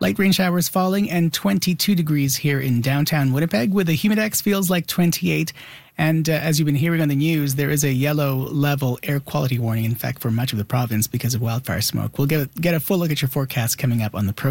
Light rain showers falling and 22 degrees here in downtown Winnipeg with a humidex feels like 28. And as you've been hearing on the news, there is a yellow level air quality warning, in fact, for much of the province because of wildfire smoke. We'll get a full look at your forecast coming up on the program.